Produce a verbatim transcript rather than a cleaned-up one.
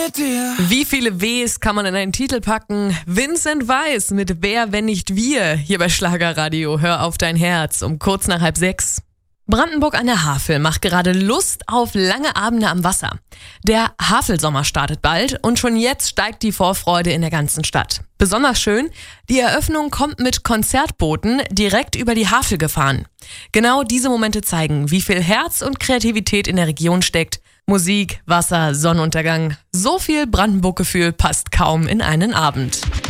Wie viele Ws kann man in einen Titel packen? Vincent Weiss mit Wer, wenn nicht wir? Hier bei Schlagerradio. Hör auf dein Herz um kurz nach halb sechs. Brandenburg an der Havel macht gerade Lust auf lange Abende am Wasser. Der Havelsommer startet bald und schon jetzt steigt die Vorfreude in der ganzen Stadt. Besonders schön, die Eröffnung kommt mit Konzertbooten direkt über die Havel gefahren. Genau diese Momente zeigen, wie viel Herz und Kreativität in der Region steckt. Musik, Wasser, Sonnenuntergang. So viel Brandenburg-Gefühl passt kaum in einen Abend.